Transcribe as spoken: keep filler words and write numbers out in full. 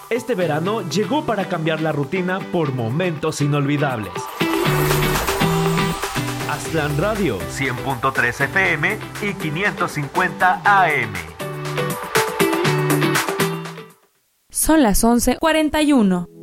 Este verano llegó para cambiar la rutina por momentos inolvidables. Aztlán Radio, cien punto tres F M y quinientos cincuenta A M. Son las once cuarenta y uno.